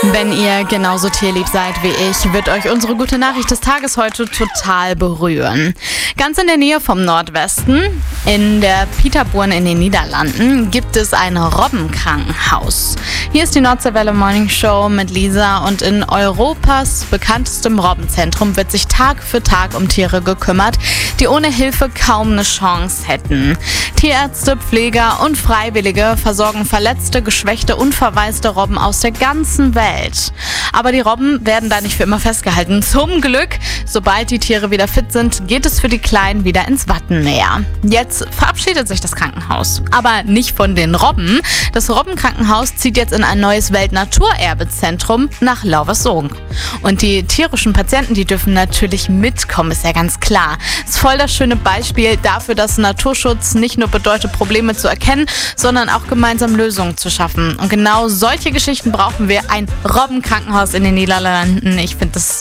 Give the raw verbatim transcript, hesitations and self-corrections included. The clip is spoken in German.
Wenn ihr genauso tierlieb seid wie ich, wird euch unsere gute Nachricht des Tages heute total berühren. Ganz in der Nähe vom Nordwesten, in der Pieterburen in den Niederlanden, gibt es ein Robbenkrankenhaus. Hier ist die Nordseewelle Morning Show mit Lisa und in Europas bekanntestem Robbenzentrum wird sich Tag für Tag um Tiere gekümmert, die ohne Hilfe kaum eine Chance hätten. Tierärzte, Pfleger und Freiwillige versorgen verletzte, geschwächte und verwaiste Robben aus der ganzen Welt. Aber die Robben werden da nicht für immer festgehalten. Zum Glück, sobald die Tiere wieder fit sind, geht es für die Kleinen wieder ins Wattenmeer. Jetzt verabschiedet sich das Krankenhaus. Aber nicht von den Robben. Das Robbenkrankenhaus zieht jetzt in ein neues Weltnaturerbezentrum nach Lauversog. Und die tierischen Patienten, die dürfen natürlich mitkommen, ist ja ganz klar. Das ist voll das schöne Beispiel dafür, dass Naturschutz nicht nur bedeutet, Probleme zu erkennen, sondern auch gemeinsam Lösungen zu schaffen. Und genau solche Geschichten brauchen wir. Ein Robbenkrankenhaus in den Niederlanden. Ich finde das